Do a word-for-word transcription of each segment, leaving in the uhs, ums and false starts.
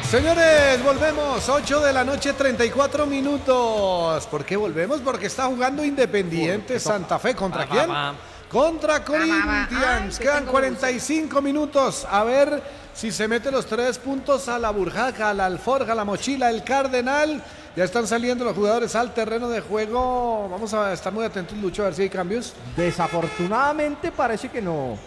Señores, volvemos, ocho de la noche, treinta y cuatro minutos. ¿Por qué volvemos? Porque está jugando Independiente Santa Fe. ¿Contra quién? Contra Corinthians. Quedan cuarenta y cinco minutos. A ver si se mete los tres puntos a la Burjaca, a la Alforja, a la Mochila, el Cardenal. Ya están saliendo los jugadores al terreno de juego. Vamos a estar muy atentos, Lucho, a ver si hay cambios. Desafortunadamente parece que no.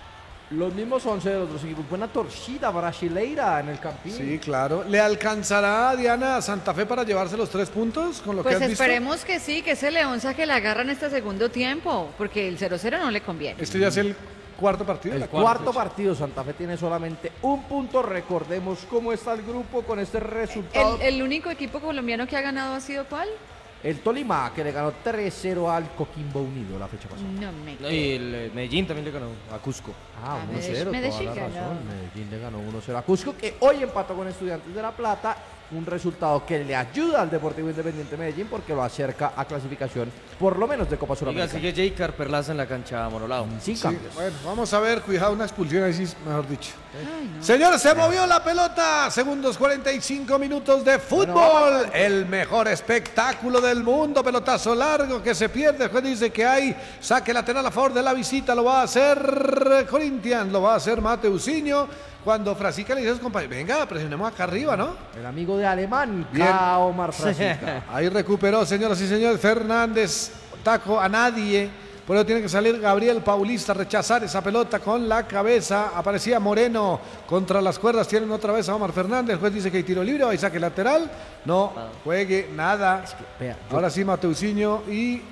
Los mismos once de los dos equipos. Buena torcida brasileira en el Campín. Sí, claro. ¿Le alcanzará, Diana, a Santa Fe para llevarse los tres puntos con lo pues que has visto? Pues esperemos que sí, que ese León saque la garra en este segundo tiempo, porque el cero cero no le conviene. Este ya es el cuarto partido. El cuarto partido. Santa Fe tiene solamente un punto. Recordemos cómo está el grupo con este resultado. ¿El, el único equipo colombiano que ha ganado ha sido cuál? El Tolima, que le ganó tres cero al Coquimbo Unido la fecha pasada. No me no, y el Medellín también le ganó a Cusco. Ah, A uno cero, Medellín toda la ganó. razón. Medellín le ganó uno cero a Cusco, que hoy empató con Estudiantes de La Plata. Un resultado que le ayuda al Deportivo Independiente Medellín porque lo acerca a clasificación, por lo menos de Copa Suramericana. Oiga, sigue J. Perlaza en la cancha Monolao. Sin Sí, cambios. bueno, vamos a ver, cuidado, una expulsión ahí sí, mejor dicho. Ay, no. Señores, se movió la pelota. Segundos cuarenta y cinco minutos de fútbol. Bueno, el mejor espectáculo del mundo. Pelotazo largo que se pierde. El juez dice que hay saque lateral a favor de la visita. Lo va a hacer Corinthians. Lo va a hacer Mateusinho. Cuando Frasica le dice a sus compañeros, venga, presionemos acá arriba, ¿no? El amigo de Alemán, Bien. K. Omar Frasica. Ahí recuperó, señoras y señores, Fernández. Taco a nadie. Por eso tiene que salir Gabriel Paulista a rechazar esa pelota con la cabeza. Aparecía Moreno contra las cuerdas. Tienen otra vez a Omar Fernández. El juez dice que hay tiro libre. Hay saque lateral. No juegue nada. Es que, vea, yo- Ahora sí, Mateusinho. Y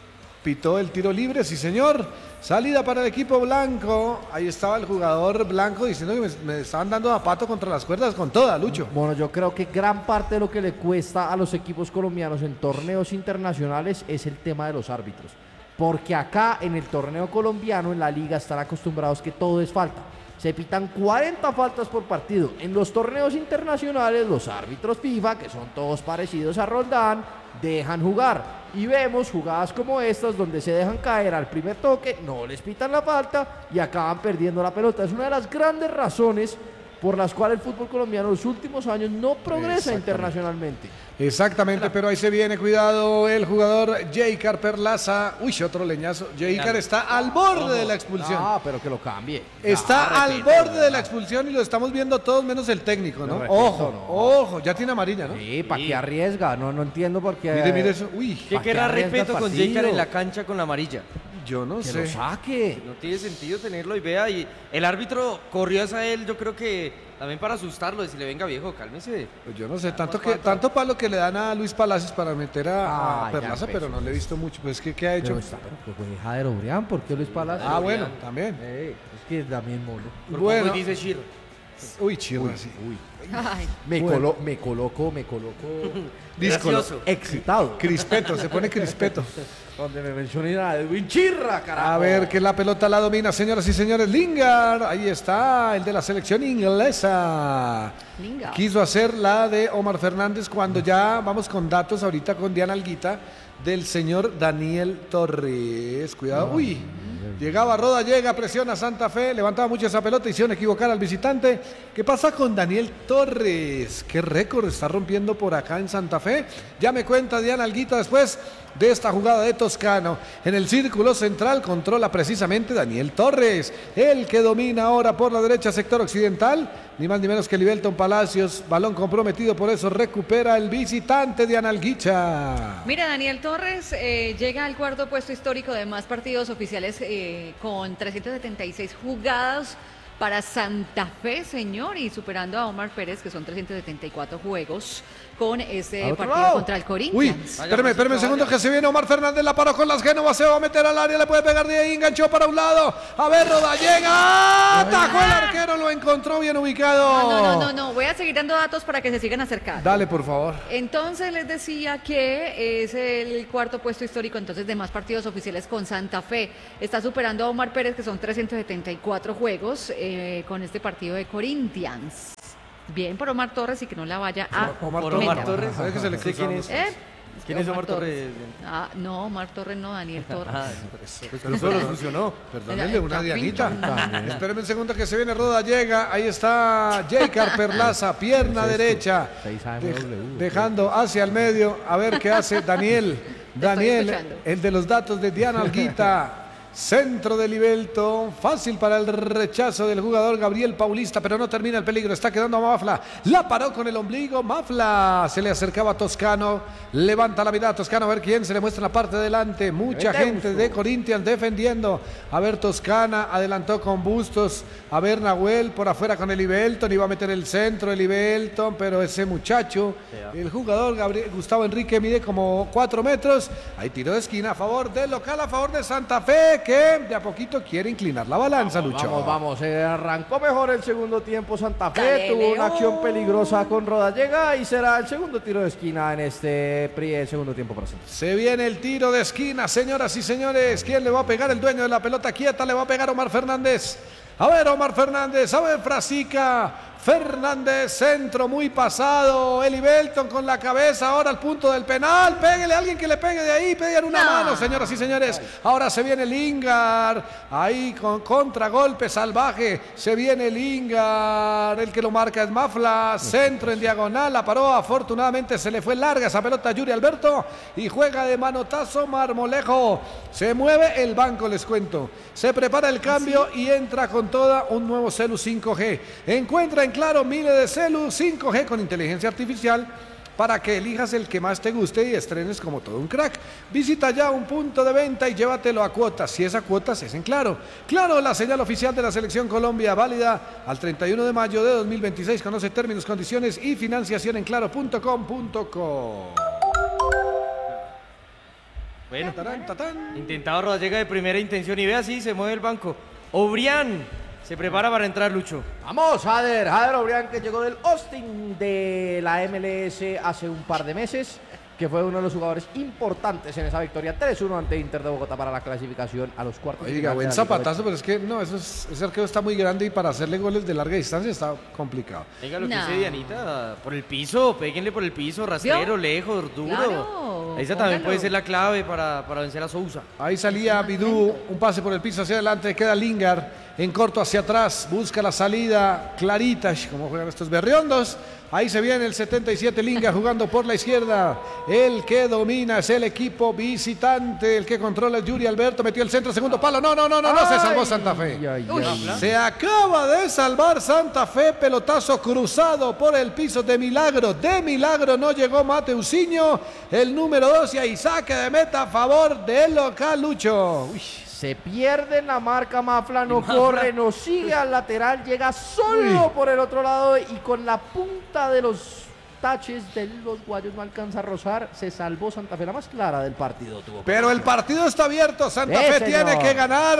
pitó el tiro libre. Sí, señor. Salida para el equipo blanco. Ahí estaba el jugador blanco diciendo que me, me estaban dando zapato contra las cuerdas con toda, Lucho. Bueno, yo creo que gran parte de lo que le cuesta a los equipos colombianos en torneos internacionales es el tema de los árbitros. Porque acá en el torneo colombiano, en la liga, están acostumbrados que todo es falta. Se pitan cuarenta faltas por partido. En los torneos internacionales, los árbitros FIFA, que son todos parecidos a Roldán, dejan jugar. Y vemos jugadas como estas donde se dejan caer al primer toque, no les pitan la falta y acaban perdiendo la pelota. Es una de las grandes razones por las cuales el fútbol colombiano en los últimos años no progresa internacionalmente. Exactamente, pero ahí se viene, cuidado, el jugador Jaycar Perlaza. Uy, otro leñazo. Jaycar está al borde de la expulsión. Ah, pero que lo cambie. Está Ah, al repito, borde de ¿verdad? la expulsión y lo estamos viendo todos menos el técnico, ¿no? Lo repito, Ojo, no. ojo, ya tiene amarilla, ¿no? Sí, ¿para qué arriesga? No, no entiendo por qué. Mire, mire eso. Uy, ¿Qué ¿Pa' querrá qué arriesga respeto el con partido? J. en la cancha con la amarilla? yo no Que sé. lo saque. No tiene sentido tenerlo y vea, y el árbitro corrió hacia él, yo creo que también para asustarlo, decirle, venga viejo, cálmese. Pues yo no sé, tanto Vamos, que cuatro. tanto palo que le dan a Luis Palacios para meter a, a Ah, ya Perlaza, empezó. pero no le he visto mucho. Pues que qué ha hecho. Pero está, pero fue Jader Obrián, ¿por qué Luis Palacio? Ah, bueno, Obrián. también. Eh, es que también mono. Por Bueno. poco y dice Shiro. Uy, chirra, sí. Uy. Ay, Me, Bueno. colo- me coloco, me coloco Díscolo. Gracioso. excitado. Crispeto, se pone crispeto. Donde me mencionen a Edwin Chirra, carajo. A ver que la pelota la domina, señoras y señores. Lingard, ahí está, el de la selección inglesa. Lingard. Quiso hacer la de Omar Fernández cuando ya vamos con datos ahorita con Diana Alguita del señor Daniel Torres. Cuidado, uy. Llegaba Roda, llega, presiona Santa Fe, levantaba mucho esa pelota, hicieron equivocar al visitante. ¿Qué pasa con Daniel Torres? ¿Qué récord está rompiendo por acá en Santa Fe? Ya me cuenta Diana Alguita después de esta jugada de Toscano. En el círculo central controla precisamente Daniel Torres, el que domina ahora por la derecha sector occidental, ni más ni menos que Libelton Palacios, balón comprometido, por eso recupera el visitante Diana Alguicha. Mira, Daniel Torres eh, llega al cuarto puesto histórico de más partidos oficiales eh, con trescientas setenta y seis jugadas para Santa Fe, señor, y superando a Omar Pérez, que son trescientos setenta y cuatro juegos con ese Al otro partido lado. contra el Uy, Corinthians. Vaya, espérame, espérame un Francisco, segundo vaya. que se viene Omar Fernández, la paró con las Génovas, se va a meter al área, le puede pegar de ahí, enganchó para un lado, a ver, Roda, llega, atacó el arquero, lo encontró bien ubicado. No, no, no, no, no, voy a seguir dando datos para que se sigan acercando. Dale, por favor. Entonces les decía que es el cuarto puesto histórico entonces de más partidos oficiales con Santa Fe. Está superando a Omar Pérez, que son trescientos setenta y cuatro juegos eh, con este partido de Corinthians. Bien por Omar Torres y que no la vaya a Omar Por Torres. Omar Torres. ¿Sabes que se le ¿Sé quién cruzaron es? los- Eh, ¿Quién es Omar Torres? Ah, no, Omar Torres no, Daniel Torres. Ah, pues pero solo funcionó. Perdónenle, una Era- Dianita. También. Espérenme un segundo que se viene Roda, llega. Ahí está J. Perlaza, pierna ¿Qué es esto? derecha. seis A M Dej- W. dejando hacia el medio. A ver qué hace Daniel. Daniel, escuchando. el de los datos de Diana Alguita. Centro de Libelto, fácil para el rechazo del jugador Gabriel Paulista, pero no termina el peligro, está quedando a Mafla, la paró con el ombligo, Mafla se le acercaba a Toscano, levanta la mirada a Toscano a ver quién se le muestra en la parte de delante, mucha Vete, gente Bustos. de Corinthians defendiendo, a ver Toscana, adelantó con Bustos, a ver Nahuel por afuera con el Libelton, iba a meter el centro el Libelton, pero ese muchacho, el jugador Gabriel, Gustavo Enrique mide como cuatro metros, hay tiro de esquina a favor del local, a favor de Santa Fe, que de a poquito quiere inclinar la balanza, Lucho. Vamos, vamos, eh, arrancó mejor el segundo tiempo Santa Fe, Dale, tuvo una León. acción peligrosa con Rodallega y será el segundo tiro de esquina en este pri- el segundo tiempo para Santa Fe. Se viene el tiro de esquina, señoras y señores. ¿Quién le va a pegar? El dueño de la pelota quieta le va a pegar Omar Fernández. A ver, Omar Fernández, a ver, Frasica. Fernández, centro muy pasado. Eli Belton con la cabeza ahora al punto del penal. Péguele a alguien que le pegue de ahí. Pegan una No. mano, señoras y señores. Ahora se viene Lingard. Ahí con contragolpe salvaje. Se viene Lingard. El que lo marca es Mafla. Centro en diagonal. La paró. Afortunadamente se le fue larga esa pelota a Yuri Alberto. Y juega de manotazo Marmolejo. Se mueve el banco, les cuento. Se prepara el cambio y entra con toda un nuevo Celu cinco G. Encuentra en Claro miles de Celu cinco G con inteligencia artificial para que elijas el que más te guste y estrenes como todo un crack. Visita ya un punto de venta y llévatelo a cuotas. Si es a cuotas, es en Claro. Claro, la señal oficial de la Selección Colombia, válida al treinta y uno de mayo de dos mil veintiséis. Conoce términos, condiciones y financiación en claro punto com punto co. Bueno, Tarán, tatán. intentaba Rodallega de primera intención y ve así, se mueve el banco. Obrián se prepara para entrar, Lucho. Vamos, Jader, Jader Obrián, que llegó del Austin de la M L S hace un par de meses, que fue uno de los jugadores importantes en esa victoria tres uno ante Inter de Bogotá para la clasificación a los cuartos. de Oiga, final de buen la Liga zapatazo, pero es que no, eso es, ese arquero está muy grande y para hacerle goles de larga distancia está complicado. Venga, lo que No. dice Dianita, por el piso, péguenle por el piso, rastrero, lejos, duro. Claro, Esa también póngalo. puede ser la clave para, para vencer a Sousa. Ahí salía Bidú, un pase por el piso hacia adelante, queda Lingard en corto hacia atrás, busca la salida clarita, Sh, cómo juegan estos berriondos. Ahí se viene el setenta y siete Lingard jugando por la izquierda. El que domina es el equipo visitante, el que controla es Yuri Alberto, metió el centro, segundo palo. No, no, no, no, no, se salvó Santa Fe. Ay, ay, Uy. ay. Se acaba de salvar Santa Fe, pelotazo cruzado por el piso de Milagro. De Milagro no llegó Mateusinho, el número dos, y ahí saque de meta a favor del local, Lucho. Uy. Se pierde en la marca, Mafla no Mafla. corre, no sigue al lateral, llega solo Uy. por el otro lado y con la punta de los taches de los guayos no alcanza a rozar. Se salvó Santa Fe, la más clara del partido tuvo. Pero el partido está abierto, Santa Sí, Fe señor. tiene que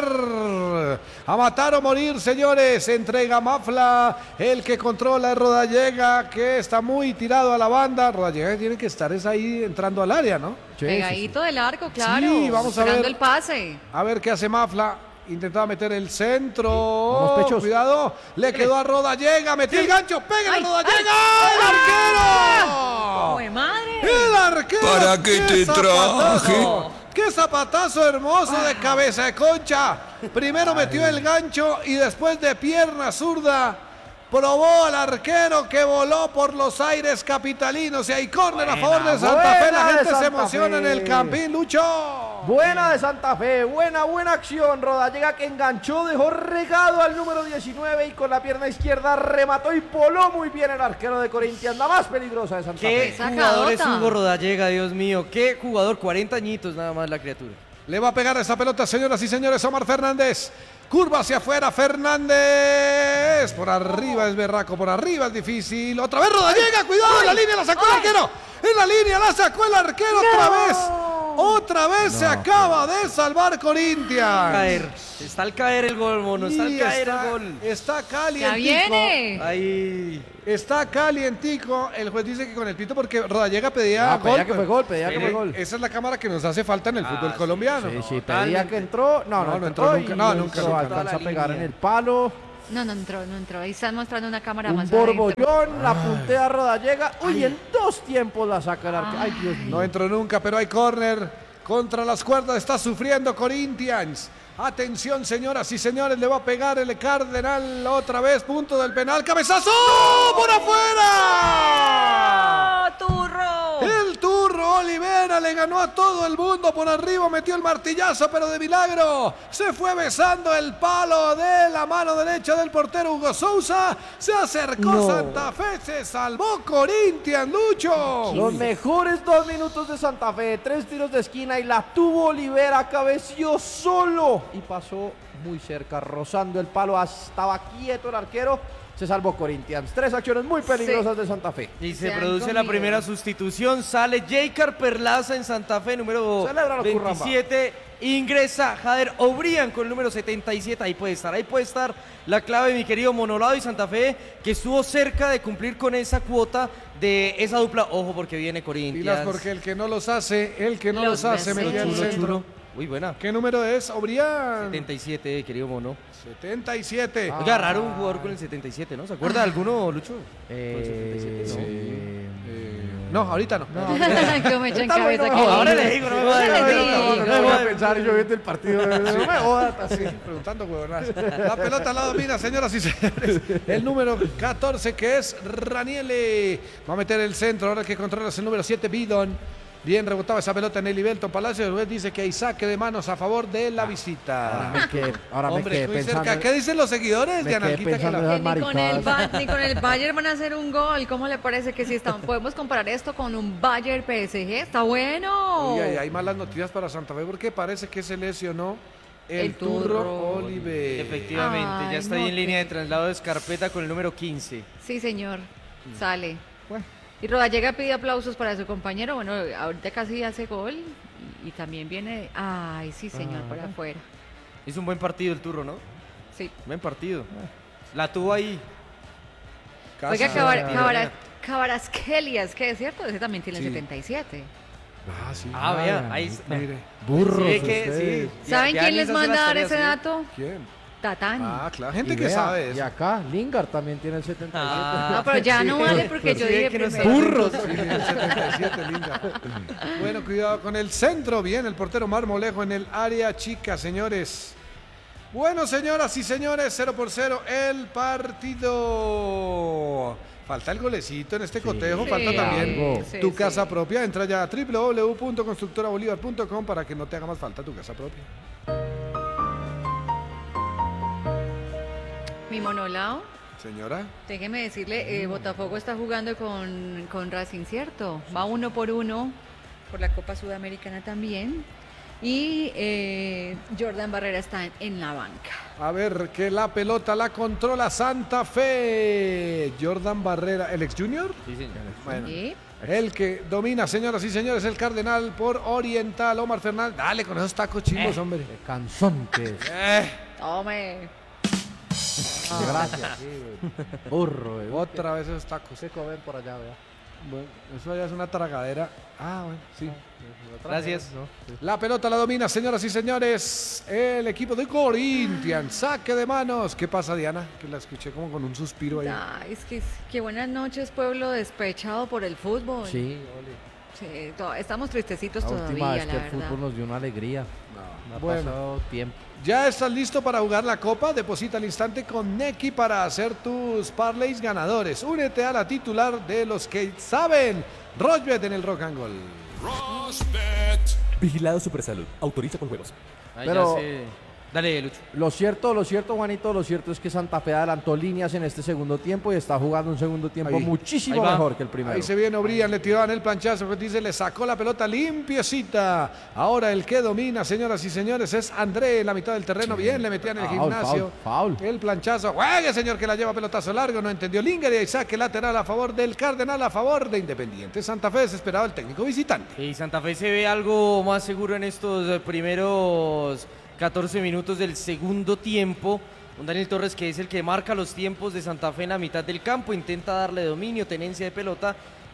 ganar. A matar o morir, señores. Entrega Mafla, el que controla es Rodallega, que está muy tirado a la banda. Rodallega tiene que estar es ahí entrando al área, ¿no? Sí, sí, sí. Pegadito del arco, claro. Sí, vamos a esperando ver. el pase. A ver qué hace Mafla. Intentaba meter el centro. Vamos, pechos. Cuidado. Le quedó a Rodallega. Metió el gancho. Pégale, Ay, Rodallega. ay. ¡El arquero! ¡Jue madre! ¡El arquero! ¿Para qué te zapatazo! traje? ¡Qué zapatazo hermoso de cabeza de concha! Primero metió el gancho y después de pierna zurda probó al arquero que voló por los aires capitalinos. Y hay córner a favor de Santa buena Fe. La de gente se Santa emociona en el Fe. Campín, Lucho. Buena de Santa Fe, buena, buena acción. Rodallega que enganchó, dejó regado al número diecinueve y con la pierna izquierda remató y voló muy bien el arquero de Corinthians, la más peligrosa de Santa ¿Qué Fe. Sacadota. jugador es Hugo Rodallega, Dios mío? ¿Qué jugador? cuarenta añitos nada más la criatura. Le va a pegar esa pelota, señoras y señores, Omar Fernández. Curva hacia afuera, Fernández. Por arriba es berraco, por arriba es difícil. Otra vez Rodallega, cuidado, en la línea la sacó el arquero. En la línea la sacó el arquero otra vez. Otra vez se acaba de salvar Corinthians. Caer. Está al caer el gol, mono. Está al Y caer está, el gol. está ¡Ya calientico. viene! Ahí. Está calientico. El juez dice que con el pito porque Rodallega pedía Ah, pedía gol. que fue gol, pedía que Eh, fue gol. Esa es la cámara que nos hace falta en el Ah, fútbol sí, colombiano. Sí, sí, pedía Totalmente. que entró. No, no, No, no entró, entró y nunca, no, no nunca, alcanza nunca. a pegar La en línea. el palo. No, no entró, no entró. Ahí están mostrando una cámara Un más adentro. borbollón, la puntea Rodallega. Uy, en dos tiempos la saca el arquero. Ay, Dios mío. No entró nunca, pero hay córner contra las cuerdas. Está sufriendo Corinthians. Atención, señoras y señores, le va a pegar el Cardenal otra vez. Punto del penal. ¡Cabezazo! ¡Por afuera! ¡Oh, turro! El turro Olivera le ganó a todo el mundo por arriba, metió el martillazo, pero de milagro se fue besando el palo de la mano derecha del portero Hugo Sousa. Se acercó No. Santa Fe, se salvó Corinthians, Lucho. Los mejores dos minutos de Santa Fe, tres tiros de esquina y la tuvo Olivera, cabeció solo y pasó muy cerca, rozando el palo, estaba quieto el arquero, se salvó Corinthians. Tres acciones muy peligrosas Sí. de Santa Fe. Y Se se han produce la comido. primera sustitución, sale Jaycar Perlaza en Santa Fe, número Celébralo, veintisiete, ingresa Jader O'Brien con el número setenta y siete, ahí puede estar, ahí puede estar la clave, mi querido Monolado, y Santa Fe, que estuvo cerca de cumplir con esa cuota de esa dupla, ojo porque viene Corinthians. Pilas porque el que no los hace, el que no Los los, hace, vecinos. metía el Chulo, centro. chulo. Uy, buena. ¿Qué número es, Obrián? setenta y siete, querido Mono. setenta y siete. Oiga, raro un jugador con el setenta y siete, ¿no? ¿Se acuerda de alguno, Lucho? Eh, Con el setenta y siete, ¿no? eh, No, ahorita no. ¿Cómo echan Está cabeza bueno, aquí? ahora le digo, no me Ahora jodas, le no, digo. no, no, No no, voy a no, pensar yo viendo el partido. No me jodas. Así, preguntando huevonadas. La pelota la domina, señoras y señores. El número catorce, que es Raniele. Va a meter el centro, ahora que controla es el número siete, Bidon. Bien rebotaba esa pelota en el Belton Palacio. El juez dice que hay saque de manos a favor de la Ahora visita. me quedé, ahora me Hombre, quedé muy pensando. cerca. ¿Qué dicen los seguidores me de quedé Analquita? Que pensando la- en Que ni con, el maricadas. Ba- ni con el Bayern van a hacer un gol. ¿Cómo le parece que si están, podemos comparar esto con un Bayern P S G? Está bueno. Uy, ay, hay malas noticias para Santa Fe porque parece que se lesionó el, El turro, Turro. Oliver. Efectivamente, Ay, ya está no ahí en línea de te- traslado de escarpeta con el número quince. Sí, señor. Sale. Bueno. Y Rodallega pide aplausos para su compañero. Bueno, ahorita casi hace gol. Y, y también viene. Ay, sí, señor, por afuera. Hizo un buen partido el turro, ¿no? Sí. Buen partido. La tuvo ahí. Casi Oiga, se Cabar- la- Cabara- Cabarasquelias, que es cierto, ese también tiene Sí. el setenta y siete. Ah, sí. Ah, vea, ahí está. Mire. Burros Sí, ve que- ustedes. sí. ¿Saben Ya- ya quién les les hace manda a las dar tareas, ese ¿sí? dato? ¿Quién? Tatán. Ah, claro. Gente Y que vea, sabe Y eso. acá, Lingard también tiene el setenta y siete. Ah. No, pero ya no vale porque Pero yo sí, dije que no primero. Burros. Sí, el setenta y siete, linda. Bueno, cuidado con el centro. Bien, el portero Marmolejo en el área chica, señores. Bueno, señoras y señores, cero por cero el partido. Falta el golecito en este cotejo, Sí, falta también algo. sí, tu sí. casa propia. Entra ya a w w w punto constructora bolívar punto com para que no te haga más falta tu casa propia. Mi monolao, Señora. déjeme decirle, eh, Botafogo está jugando con, con Racing, ¿cierto? Va uno por uno por la Copa Sudamericana también. Y eh, Jordan Barrera está en, en la banca. A ver, que la pelota la controla Santa Fe. Jordan Barrera, ¿el ex Junior? Sí, señor. Bueno. ¿Sí? El que domina, señoras y señores, el Cardenal por Oriental, Omar Fernández. Dale con esos tacos chimbos, hombre. Qué cansontes. Eh, Tome. Gracias. Sí, güey. Burro, güey. otra vez esos tacos. ¿Qué comen por allá, vea? Bueno, eso ya es una tragadera. Ah, bueno, sí. Gracias. ¿No? Sí. La pelota la domina, señoras y señores, el equipo de Corinthians. Saque de manos. ¿Qué pasa, Diana? Que la escuché como con un suspiro ahí. Ay, es que, que buenas noches, pueblo despechado por el fútbol. Sí, ole. Sí, to- estamos tristecitos La última todavía, vez la que el verdad. fútbol nos dio una alegría. No. Ha Bueno, pasado tiempo. ¿ya estás listo para jugar la copa? Deposita al instante con Neki para hacer tus parlays ganadores. Únete a la titular de los que saben. Rochbet en el Rock and Roll. Vigilado Supersalud. Autoriza con juegos. Ahí Pero- ya se- Dale, Lucho. Lo cierto, lo cierto, Juanito, lo cierto es que Santa Fe adelantó líneas en este segundo tiempo y está jugando un segundo tiempo Ahí. muchísimo Ahí va. mejor que el primero. Ahí se viene Obrian, le tiraban el planchazo, pues dice, le sacó la pelota limpiecita. Ahora el que domina, señoras y señores, es André en la mitad del terreno. Bien, le metían en el Foul, gimnasio. foul, foul. El planchazo. Juegue, señor, que la lleva pelotazo largo. No entendió Linger y ahí saque lateral a favor del Cardenal, a favor de Independiente. Santa Fe desesperado el técnico visitante. Y Santa Fe se ve algo más seguro en estos eh, primeros catorce minutos del segundo tiempo. Un Daniel Torres que es el que marca los tiempos de Santa Fe en la mitad del campo, intenta darle dominio, tenencia de pelota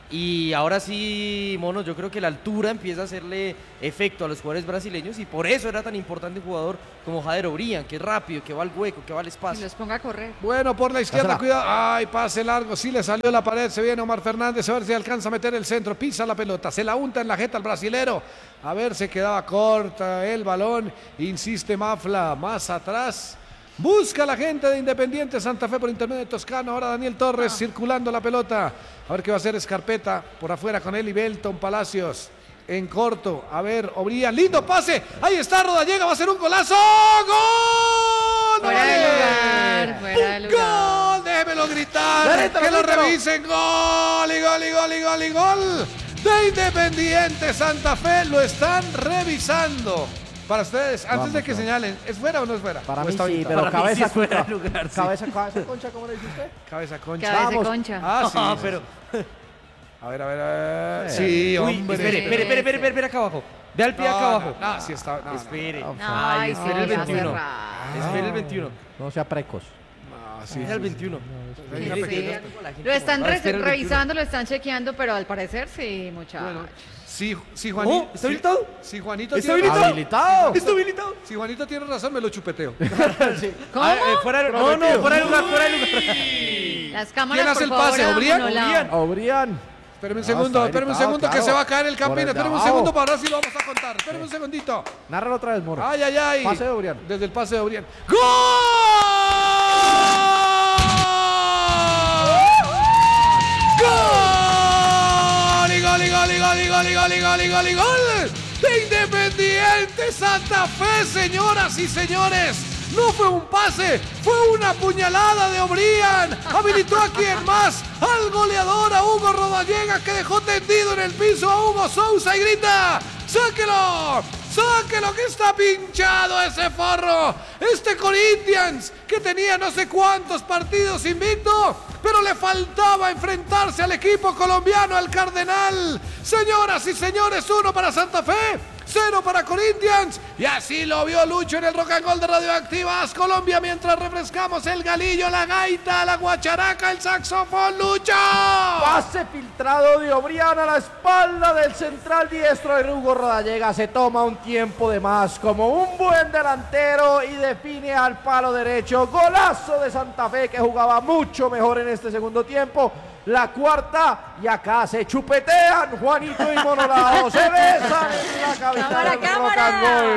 Y ahora sí, Mono, yo creo que la altura empieza a hacerle efecto a los jugadores brasileños y por eso era tan importante un jugador como Jader Obrian, que es rápido, que va al hueco, que va al Y espacio. los ponga a correr. Bueno, por la izquierda, Pásala. cuidado. Ay, pase largo. Sí le salió la pared. Se viene Omar Fernández. A ver si alcanza a meter el centro. Pisa la pelota. Se la unta en la jeta al brasilero. A ver, se quedaba corta el balón. Insiste Mafla más atrás. Busca la gente de Independiente Santa Fe por intermedio de Toscano. Ahora Daniel Torres circulando la pelota. A ver qué va a hacer Escarpeta. Por afuera con él y Belton Palacios. En corto. A ver, Obrian. Lindo pase. Ahí está Rodallega. Va a ser un golazo. ¡Gol! Fuera de ¡Vale! lugar, fuera de lugar. ¡Gol! Déjemelo gritar. Grítalo, Que lo grítalo. revisen. ¡Gol! Y gol, y gol, y gol, y gol. De Independiente Santa Fe. Lo están revisando. Para ustedes, antes Vamos, de que vamos. señalen, ¿es fuera o no es fuera? Para ¿O mí está sí, habilitado? pero Para mí sí cabeza es fuera concha. de lugar, sí. Cabeza, cabeza concha, ¿cómo le dice usted? Cabeza concha. Cabeza de Vamos. concha. Ah, sí. Ah, sí, pero. sí. A ver, a ver, a ver. Eh. Sí, Uy, hombre. espere, espere, espere, espere, espere, espere acá abajo. Ve al pie No, acá abajo. No, no, sí está. No, no. Espere. No, Ay, Ay, sí, espere el ya veintiuno. cerrado. Espere el veintiuno. No sea precoz. No, sí, Es sí, el sí. veintiuno. Venga, Sí, pequeño. sí. Lo están Ah, re- espera el revisando, lo están chequeando, pero al parecer sí, muchachos. Bueno, si, si Juanito. Oh, ¿está habilitado? Si Juanito ¿Está tiene habilitado? ¡Habilitado! ¿Está habilitado? Si Juanito tiene razón, me lo chupeteo. ¿Cómo? Ah, eh, fuera de- no, no, fuera de lugar, fuera de lugar. Las cámaras, ¿Quién hace por el favor, pase? a ¿Obrian? monolado. Obrian. Obrian. Espérame un No, segundo, está espérame un habilitado, segundo que claro. se va a caer el Por campín. el de Espérame un abajo. segundo para ver si lo vamos a contar. Espérame un segundito. Nárralo otra vez, Moro. Ay, ay, ay. Pase de Obrian. Desde el pase de Obrian. ¡Gol! ¡Gol! Y gol, y gol, y gol, y gol, y gol, y gol, y gol, y gol. De Independiente Santa Fe, señoras y señores. No fue un pase, fue una puñalada de Obrian. Habilitó a quien más, al goleador, a Hugo Rodallega, que dejó tendido en el piso a Hugo Sousa y grita: ¡sáquelo! ¡Sáquelo que está pinchado ese forro! Este Corinthians, que tenía no sé cuántos partidos invicto, pero le faltaba enfrentarse al equipo colombiano, al Cardenal. Señoras y señores, uno para Santa Fe, cero para Corinthians. Y así lo vio Lucho en el Rock and Roll de Radioactivas Colombia, mientras refrescamos el galillo, la gaita, la guacharaca, el saxofón. ¡Lucho! Pase filtrado de Obrian a la espalda del central diestro de Hugo Rodallega. Se toma un tiempo de más como un buen delantero y define al palo derecho. Golazo de Santa Fe, que jugaba mucho mejor en este segundo tiempo. La cuarta, y acá se chupetean Juanito y Monolao. Se besan en la cabeza Cámara, del cámara. rock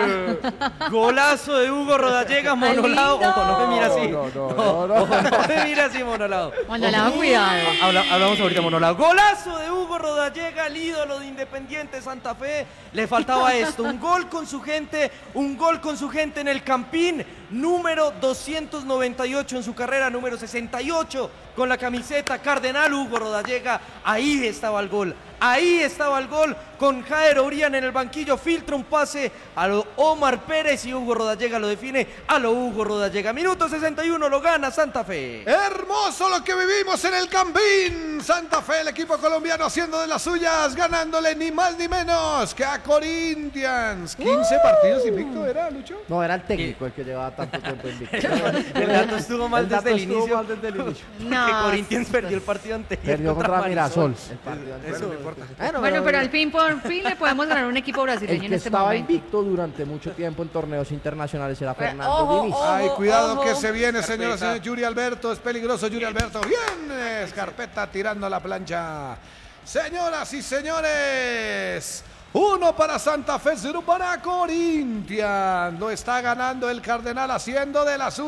and roll. Golazo de Hugo Rodallega, monolado. lindo. Ojo, no me mira así. No, no, no, no. Ojo, no me mira así, monolado. Monolado, cuidado. Habla- hablamos ahorita, monolado. Golazo de Hugo Rodallega, el ídolo de Independiente Santa Fe. Le faltaba esto, un gol con su gente, un gol con su gente en el Campín, número doscientos noventa y ocho en su carrera, número sesenta y ocho con la camiseta Cardenal Hugo Rodallega. Ahí estaba el gol, ahí estaba el gol, con Jader Obrian en el banquillo, filtra un pase a lo Omar Pérez y Hugo Rodallega lo define a lo Hugo Rodallega. Minuto sesenta y uno, lo gana Santa Fe. Hermoso lo que vivimos en el Campín. Santa Fe, el equipo colombiano haciendo de las suyas, ganándole ni más ni menos que a Corinthians. quince partidos invicto, ¿era, Lucho? No, era el técnico el que llevaba tanto tiempo invicto. El dato estuvo mal El dato desde el estuvo inicio. mal desde el inicio. No, que Corinthians perdió el partido anterior. Perdió contra Mirasol. El partido Eso anterior. no importa. Bueno, Bueno, pero al fin, por fin le podemos ganar un equipo brasileño el en que este estaba momento. invicto durante mucho tiempo en torneos internacionales era Pero, Fernando ojo, Diniz. ojo. Ay, cuidado ojo. que se viene, Escarpeta. señoras y señores. Yuri Alberto, es peligroso Yuri Alberto. Bien, Escarpeta tirando la plancha. Señoras y señores, uno para Santa Fe, cero para Corinthians. Lo está ganando el Cardenal haciendo de las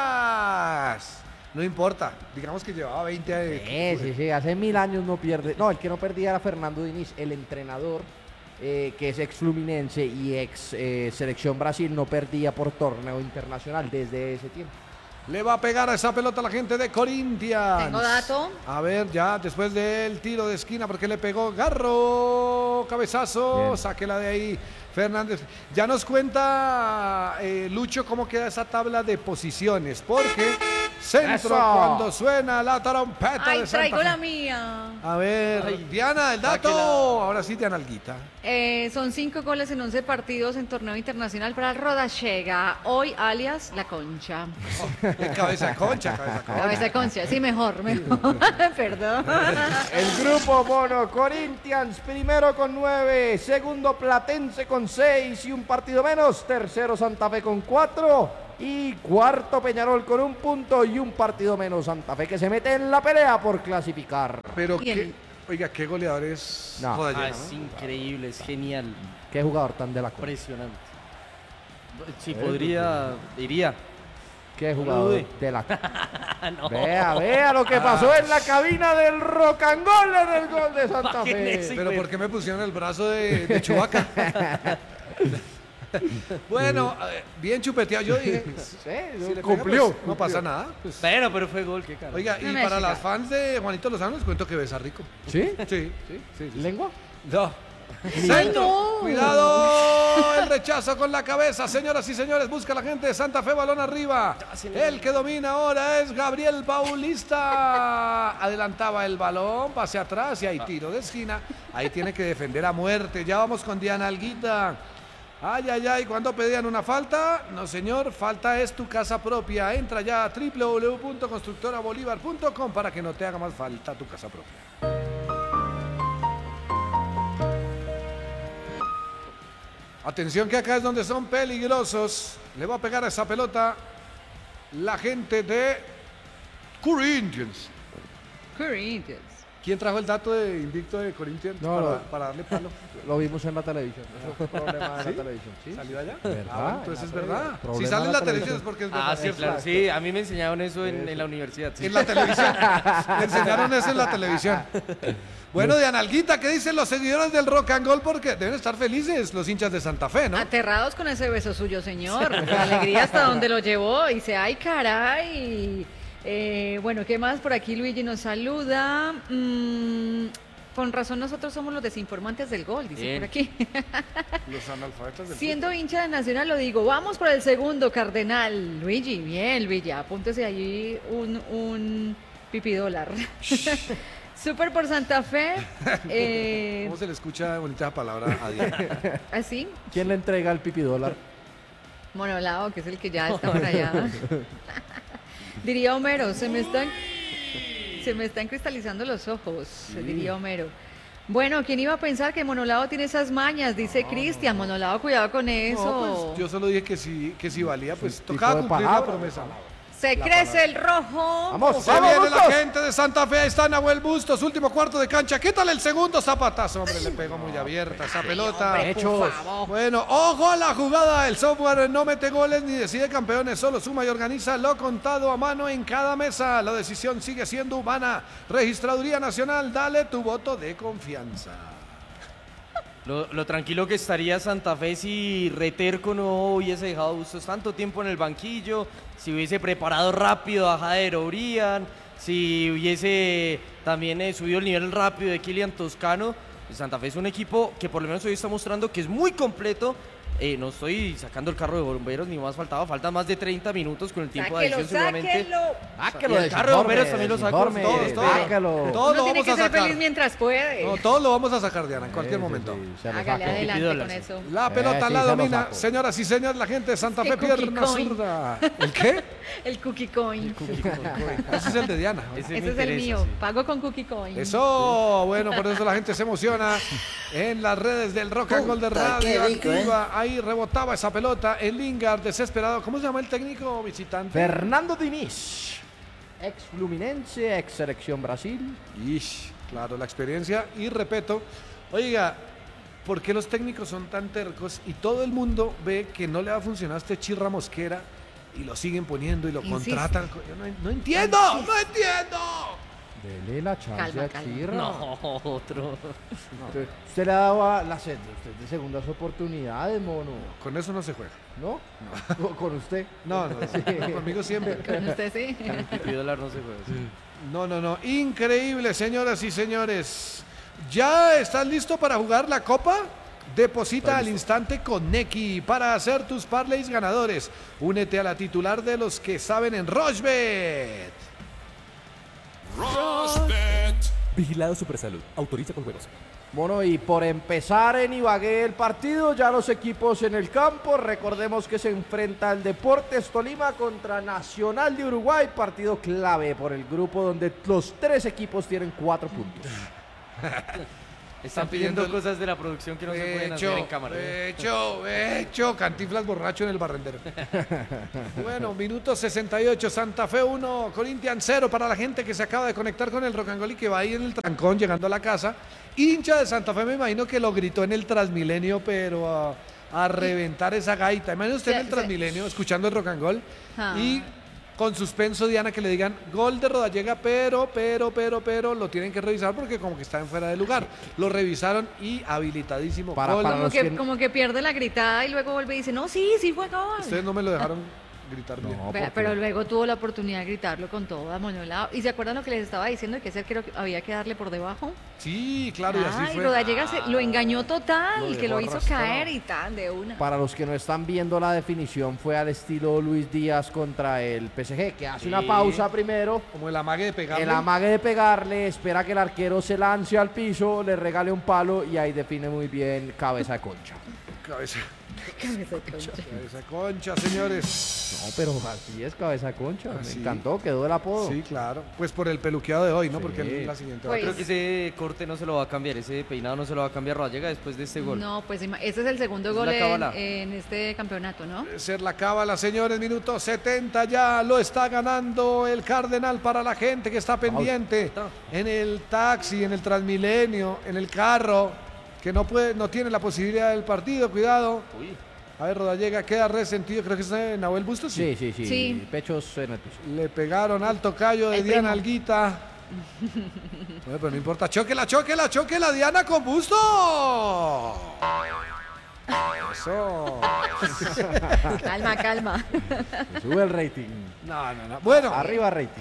suyas. No importa, digamos que llevaba veinte años. Sí, sí, sí, hace mil años no pierde. No, el que no perdía era Fernando Diniz, el entrenador, eh, que es ex Fluminense y ex eh, Selección Brasil, no perdía por torneo internacional desde ese tiempo. Le va a pegar a esa pelota la gente de Corinthians. Tengo dato. A ver, ya después del tiro de esquina, porque le pegó Garro, cabezazo, Bien. sáquela de ahí, Fernández. Ya nos cuenta eh, Lucho cómo queda esa tabla de posiciones, porque Centro ¡Eso! cuando suena la trompeta Ay, de Santa traigo Fe. la mía. A ver, Ay, Diana, el dato. sáquela. Ahora sí, Diana Alguita. Eh, son cinco goles en once partidos en torneo internacional para Rodallega. Hoy, alias La Concha. Cabeza de concha, cabeza de concha. Cabeza de Concha, sí, mejor, mejor. Perdón. El grupo mono, Corinthians primero con nueve, segundo Platense con seis y un partido menos, tercero Santa Fe con cuatro y cuarto Peñarol con un punto y un partido menos. Santa Fe que se mete en la pelea por clasificar. Pero Y el- qué, oiga, qué goleadores. No. Joda Ah, llena, es ¿no? increíble, es genial, Qué jugador tan de la copa. impresionante. Si podría, diría. Qué No lo jugador dude. de la copa. No. Vea, vea lo que pasó en la cabina del Rock and Roll en el gol de Santa Imagínese. Fe. Pero ¿por qué me pusieron el brazo de, de Chewbacca? Bueno, eh, bien chupeteado. Yo dije, Sí, si le pega, cumplió. pues, no pasa nada. Pues. Pero, pero fue gol, qué caro. Oiga, y No me para chica. las fans de Juanito Lozano les cuento que besa rico. ¿Sí? Sí, sí, sí. sí, sí. ¿Lengua? No. Ay, Centro. no. Cuidado. El rechazo con la cabeza. Señoras y señores, busca la gente de Santa Fe, balón arriba. El que domina ahora es Gabriel Paulista. Adelantaba el balón, pase atrás y hay tiro de esquina. Ahí tiene que defender a muerte. Ya vamos con Diana Alguita. Ay, ay, ay, ¿cuándo pedían una falta? No, señor, falta es tu casa propia. Entra ya a w w w punto constructora bolívar punto com para que no te haga más falta tu casa propia. Atención que acá es donde son peligrosos. Le va a pegar a esa pelota la gente de Corinthians. Corinthians. ¿Quién trajo el dato de invicto de Corinthians No, para, no. para darle palo? Lo vimos en la televisión. Eso fue problema de ¿Sí? la televisión. ¿Sí? ¿Salió allá? ¿Verdad? Ah, bueno, entonces En es la verdad. tele- Si problema sale en de la la televisión televisión. es porque es verdad. Ah, sí, claro, sí, a mí me enseñaron eso en, en la universidad. sí. En la televisión. Me enseñaron eso en la televisión. Bueno, de Analguita, ¿qué dicen los seguidores del Rock and Roll? Porque deben estar felices los hinchas de Santa Fe, ¿no? Aterrados con ese beso suyo, señor. La alegría hasta donde lo llevó. Dice, ay, caray. Eh, bueno, ¿qué más? Por aquí Luigi nos saluda. Mm, con razón nosotros somos los desinformantes del gol, dice Bien. por aquí. Los analfabetas del Siendo hincha de Nacional lo digo, vamos por el segundo, Cardenal. Luigi, bien, Luigi, apúntese allí un, un pipí dólar. Súper por Santa Fe. Eh, ¿Cómo se le escucha bonita esa palabra a Diana? así, ¿Quién le entrega el pipi dólar? Monolao, que es el que ya está por allá. Diría Homero, se me están, se me están cristalizando los ojos, diría Homero. Bueno, ¿quién iba a pensar que Monolao tiene esas mañas? Dice Cristian, Monolao, cuidado con eso. No, pues yo solo dije que si, que si valía, pues Tipo tocaba de cumplir la palabra. promesa. Se crece el rojo. ¡Vamos, Se vamos, viene la Bustos! gente de Santa Fe, ahí está Nahuel Bustos, último cuarto de cancha. Quítale el segundo zapatazo, hombre, le pegó muy abierta esa pelota. Hombre, Hechos. por favor. Bueno, ojo a la jugada, el software no mete goles ni decide campeones, solo suma y organiza lo contado a mano en cada mesa. La decisión sigue siendo humana. Registraduría Nacional, dale tu voto de confianza. Lo, lo tranquilo que estaría Santa Fe si Reterco no hubiese dejado a Bustos tanto tiempo en el banquillo, si hubiese preparado rápido a Jader Obrian, si hubiese también eh, subido el nivel rápido de Kilian Toscano. Santa Fe es un equipo que por lo menos hoy está mostrando que es muy completo. Eh, no estoy sacando el carro de bomberos ni más faltaba, faltan más de treinta minutos con el tiempo de Sáquelo, adición seguramente. sáquelo. Sáquelo Y el del carro de bomberos informe, también lo del sacó. informe, Todos, todos. sácalo. Todos Uno lo tiene vamos que a ser sacar. feliz mientras puede. No, todos lo vamos a sacar, Diana, en cualquier Sí, momento. sí, sí, se lo Hágale saco. adelante dólares. con eso. La pelota Eh, sí, la se lo domina, saco. señoras y señores, la gente de Santa Qué Fe, cookie pierna coin. zurda. ¿El qué? El cookie coin. Ese es el de Diana. Ese me Ese es el interesa, mío. sí. Pago con cookie coin. Eso, bueno, por eso la gente se emociona en las redes del Rock and Roll de Puta, qué Radio rico, Activa. Ahí rebotaba esa pelota. El Lingard desesperado. ¿Cómo se llama el técnico visitante? Fernando Diniz, ex Fluminense, ex Selección Brasil. Ish, claro, la experiencia y respeto. Oiga, ¿por qué los técnicos son tan tercos y todo el mundo ve que no le va a funcionar a este Chirra Mosquera y lo siguen poniendo y lo Insiste. contratan? Yo no, no entiendo, no entiendo. Dele la chance Calma, a calma. Chirra. No, otro. Usted, usted le daba la sed, usted de segundas oportunidades, mono. Con eso no se juega. ¿No? Con- Con usted. No, no, no, conmigo siempre. Con usted sí. Pipi dólar no se juega. sí. No, no, no. Increíble, señoras y señores. ¿Ya estás listo para jugar la copa? Deposita al instante con Nequi para hacer tus parlays ganadores. Únete a la titular de los que saben en Rochebet. Vigilado Supersalud. Autoriza con juegos. Bueno, y por empezar en Ibagué el partido, ya los equipos en el campo. Recordemos que se enfrenta el Deportes Tolima contra Nacional de Uruguay. Partido clave por el grupo donde los tres equipos tienen cuatro puntos. Están pidiendo pidiendo- cosas de la producción que no se pueden hacer en cámara. hecho, hecho, Cantinflas borracho en el barrendero. Bueno, minuto sesenta y ocho, Santa Fe uno, Corinthians cero para la gente que se acaba de conectar con el Rock and Roll y que va ahí en el trancón llegando a la casa. Hincha de Santa Fe, me imagino que lo gritó en el Transmilenio, pero a, a reventar esa gaita. Imagínese usted en el Sí, sí. Transmilenio escuchando el Rock and Roll Ah. y con suspenso, Diana, que le digan gol de Rodallega, pero, pero, pero, pero lo tienen que revisar porque como que está en fuera de lugar. Lo revisaron y habilitadísimo. Para- Gol. para Como los que, que- como que pierde la gritada y luego vuelve y dice, no, sí, sí fue gol. Ustedes no me lo dejaron gritar bien. No, Pero, porque- pero luego tuvo la oportunidad de gritarlo con todo amonolado. ¿Y se acuerdan lo que les estaba diciendo? Que ese arquero que había que darle por debajo. Sí, claro, y así Ay, fue. Rodallega se- lo engañó total, Lo que lo dejó hizo arrastrado. caer y tal, de una. Para los que no están viendo la definición, fue al estilo Luis Díaz contra el P S G, que hace una Sí. pausa primero, Como el amague de pegarle. el amague de pegarle, espera que el arquero se lance al piso, le regale un palo y ahí define muy bien cabeza de concha. Cabeza, Cabeza de concha. cabeza concha, señores. No, pero así es cabeza de concha, Así. me encantó, quedó el apodo. Sí, claro. Pues por el peluqueado de hoy, ¿no? Sí. Porque en la siguiente va a Pues- Creo que ese corte no se lo va a cambiar, ese peinado no se lo va a cambiar Rodallega después de este gol. No, pues ima- ese es el segundo Es gol la en, cábala. en este campeonato, ¿no? ser la cábala, señores. Minuto setenta ya lo está ganando el Cardenal para la gente que está pendiente en el taxi, en el Transmilenio, en el carro, que no puede, no tiene la posibilidad del partido. Cuidado. Uy. A ver, Rodallega queda resentido. Creo que es eh, Nahuel Bustos. Sí, sí, sí, Sí. pechos en el piso. Le pegaron al tocayo de El Diana primo. Alguita. Bueno, pero no importa. Chóquela, chóquela, chóquela, Diana con Busto. Eso. Calma, calma. Sube el rating. No, no, no. Bueno, Arriba rating.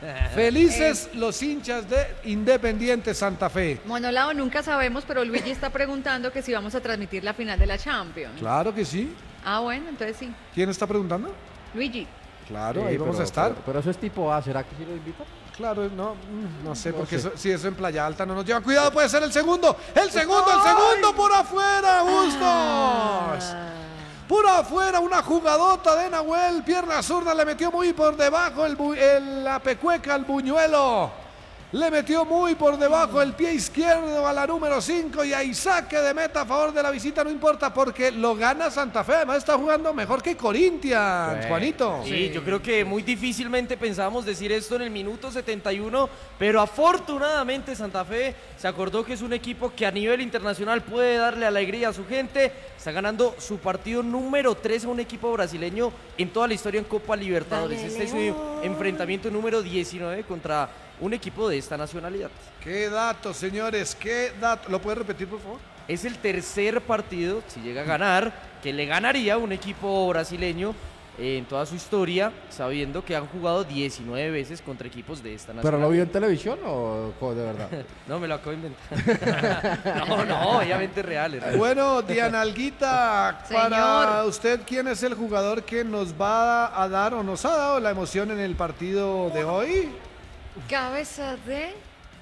felices los hinchas de Independiente Santa Fe. Monolao nunca sabemos, pero Luigi está preguntando que si vamos a transmitir la final de la Champions. Claro que sí. Ah, bueno, entonces sí. ¿Quién está preguntando? Luigi. Claro, Sí, ahí vamos pero- a estar. Pero, pero eso es tipo A, ¿será que sí lo invitan? Claro, no, mm, no sé, No porque sé. eso- si eso en Playa Alta no nos lleva. Cuidado, puede ser el segundo. El segundo, el segundo por afuera, Bustos. Ah. Por afuera, una jugadota de Nahuel, pierna zurda, le metió muy por debajo el, bu- el- la pecueca al buñuelo. Le metió muy por debajo el pie izquierdo a la número cinco y ahí saque de meta a favor de la visita, no importa porque lo gana Santa Fe, además está jugando mejor que Corinthians, Sí. Juanito. Sí, yo creo que muy difícilmente pensábamos decir esto en el minuto setenta y uno, pero afortunadamente Santa Fe se acordó que es un equipo que a nivel internacional puede darle alegría a su gente. Está ganando su partido número tres a un equipo brasileño en toda la historia en Copa Libertadores. Dale, Este es su León. enfrentamiento número diecinueve contra un equipo de esta nacionalidad. Qué dato, señores, qué dato. ¿Lo puedes repetir, por favor? Es el tercer partido, si llega a ganar, que le ganaría a un equipo brasileño eh, en toda su historia, sabiendo que han jugado diecinueve veces contra equipos de esta ¿Pero nacionalidad. lo vio en televisión o o de verdad? No, me lo acabo de inventar. no, no, obviamente real. es real. Bueno, Diana Alguita, para Señor. usted, ¿quién es el jugador que nos va a dar o nos ha dado la emoción en el partido de hoy? Cabeza de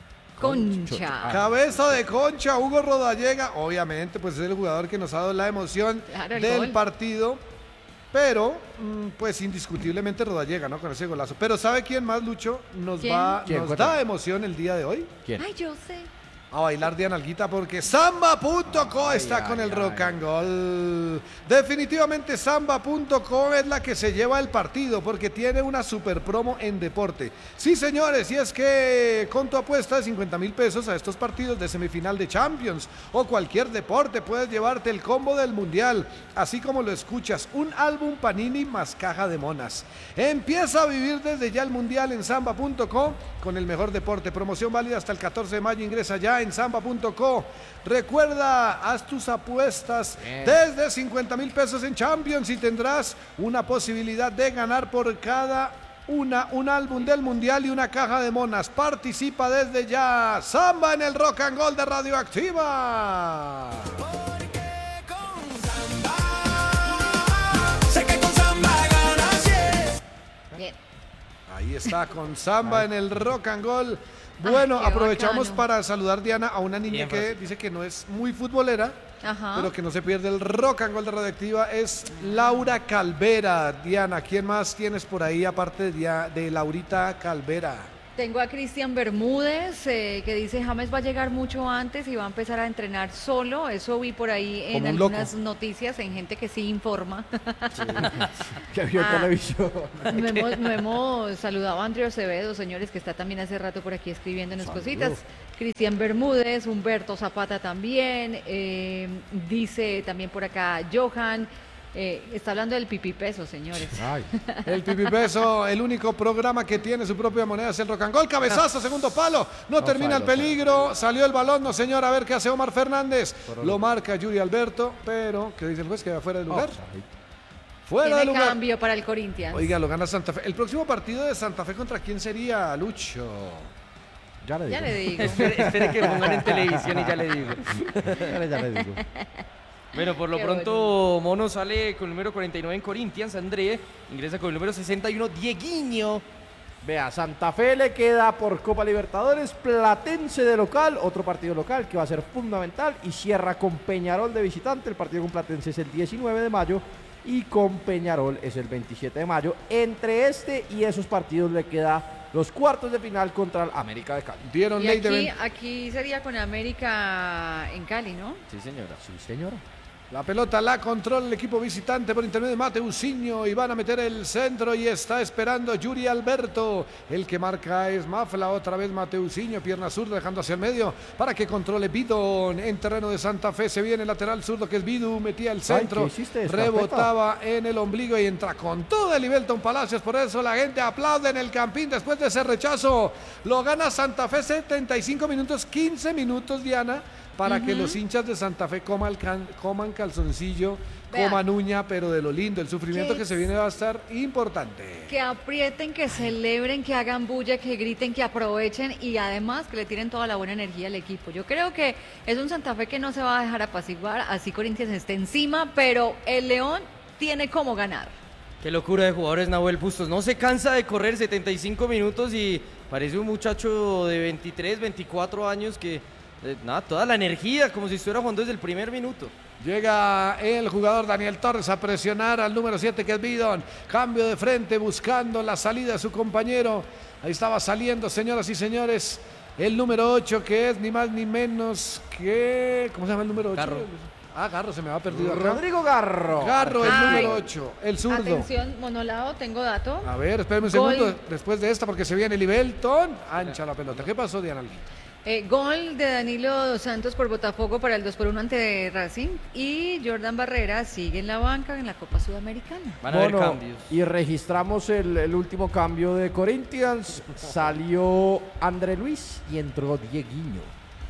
concha. Cabeza de concha, Hugo Rodallega. Obviamente, pues es el jugador que nos ha dado la emoción Claro, el del gol. partido. Pero, mm, pues indiscutiblemente Rodallega, ¿no? Con ese golazo. Pero ¿sabe quién más, Lucho? Nos ¿Quién? va, ¿Quién? nos Cuéntame. da emoción el día de hoy. ¿Quién? Ay, yo sé. A bailar Diana Alguita porque Samba punto co Ay, está ay, con el ay. rock and roll. Definitivamente Samba punto co es la que se lleva el partido porque tiene una super promo en deporte. Sí, señores, y es que con tu apuesta de cincuenta mil pesos a estos partidos de semifinal de Champions o cualquier deporte puedes llevarte el combo del mundial, así como lo escuchas, un álbum Panini más caja de monas. Empieza a vivir desde ya el mundial en Samba punto co con el mejor deporte. Promoción válida hasta el catorce de mayo. Ingresa ya en Samba punto co. Recuerda, haz tus apuestas Bien. desde cincuenta mil pesos en Champions y tendrás una posibilidad de ganar por cada una un álbum del mundial y una caja de monas. Participa desde ya. Samba en el Rock and Roll de Radioactiva. Bien. Ahí está, con samba en el rock and roll. Bueno, Ay, qué aprovechamos bacano. para saludar, Diana, a una niña Bien, que Francisco. dice que no es muy futbolera, Ajá. pero que no se pierde el rock and roll de Radioactiva. Es Laura Calvera. Diana, ¿quién más tienes por ahí aparte de, Dia- de Laurita Calvera? Tengo a Cristian Bermúdez, eh, que dice James va a llegar mucho antes y va a empezar a entrenar solo. Eso vi por ahí en Como un loco. algunas noticias, en gente que sí informa. Que vio Ah. televisión. No hemos, no hemos saludado a Andrea Acevedo, señores, que está también hace rato por aquí escribiéndonos Saludos. cositas. Cristian Bermúdez, Humberto Zapata también. eh, dice también por acá Johan. eh, está hablando del pipipeso, señores. Ay, El Pipipeso, el único programa que tiene su propia moneda es el rock and roll. Cabezazo, segundo palo. No, No termina falla, el peligro. Salió el balón, no señor. A ver qué hace Omar Fernández. Lo marca Yuri Alberto, pero ¿qué dice el juez? Que va fuera de lugar. Fuera de Tiene lugar. cambio para el Corinthians. Oiga, lo gana Santa Fe. El próximo partido de Santa Fe, ¿contra quién sería, Lucho? ya le digo. Ya le digo. Espere, espere que pongan en televisión y ya le digo. Ya le, ya le digo. Bueno, por lo Qué pronto Mono sale con el número cuarenta y nueve en Corinthians, André ingresa con el número sesenta y uno, Dieguiño. Vea, Santa Fe le queda por Copa Libertadores, Platense de local, otro partido local que va a ser fundamental, y cierra con Peñarol de visitante. El partido con Platense es el diecinueve de mayo y con Peñarol es el veintisiete de mayo. Entre este y esos partidos le queda los cuartos de final contra el América de Cali. Dieron Y ley de aquí, ven- aquí sería con América en Cali, ¿no? Sí, señora. Sí, señora. La pelota la controla el equipo visitante por intermedio de Mateusinho y van a meter el centro y está esperando Yuri Alberto. El que marca es Mafla, otra vez Mateusinho, pierna zurda dejando hacia el medio para que controle Bidon en terreno de Santa Fe. Se viene el lateral zurdo que es Bidu, metía el centro, ¿qué hiciste, Escarpeta? rebotaba en el ombligo y entra con todo el Ibelton Palacios. Por eso la gente aplaude en el Campín después de ese rechazo. Lo gana Santa Fe, setenta y cinco minutos, quince minutos, Diana, para que los hinchas de Santa Fe coman, can- coman calzoncillo, Vea. coman uña, pero de lo lindo. El sufrimiento ¿Qué que se es? viene va a estar importante. Que aprieten, que celebren, que hagan bulla, que griten, que aprovechen y además que le tiren toda la buena energía al equipo. Yo creo que es un Santa Fe que no se va a dejar apaciguar, así Corinthians esté encima, pero el León tiene cómo ganar. Qué locura de jugadores Nahuel Bustos. No se cansa de correr setenta y cinco minutos y parece un muchacho de veintitrés, veinticuatro años que, eh, nada, toda la energía, como si estuviera jugando desde el primer minuto. Llega el jugador Daniel Torres a presionar al número siete que es Bidon. Cambio de frente buscando la salida de su compañero. Ahí estaba saliendo, señoras y señores, el número ocho que es ni más ni menos que... ¿Cómo se llama el número ocho? Garro. Ah, Garro, se me va perdido acá. Rodrigo Garro. Garro, el Ay. número ocho, el zurdo. Atención, Monolao, tengo dato. A ver, espérame un Gol. segundo después de esta porque se viene el Ibelton. Ancha la pelota. ¿Qué pasó, Diana Alguito? Eh, gol de Danilo Dos Santos por Botafogo para el dos por uno ante Racing y Jordan Barrera sigue en la banca en la Copa Sudamericana. Van a haber Bueno, cambios. y registramos el, el último cambio de Corinthians. Salió André Luis y entró Dieguiño.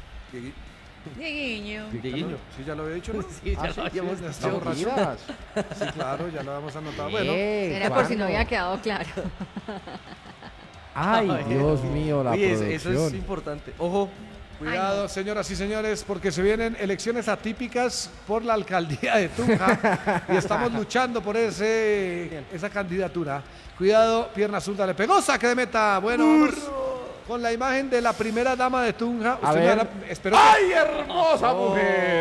Dieguiño. Dieguiño. Sí, ya lo había dicho, ¿no? Sí, ya Ah, lo sí, habíamos sí, dicho. está borracho. Mentiras. Sí, claro, ya lo habíamos anotado. Bueno, Bien, Era por si no ¿cuándo? había quedado claro. Ay, Dios mío, la Oye, producción. eso es importante. Ojo, cuidado, Ay, no. señoras y señores, porque se vienen elecciones atípicas por la alcaldía de Tunja y estamos luchando por ese, esa candidatura. Cuidado, pierna zurda le pegó, saque de meta. Bueno, vamos con la imagen de la primera dama de Tunja. A Usted ver. me hará- espero que- ¡Ay, hermosa mujer!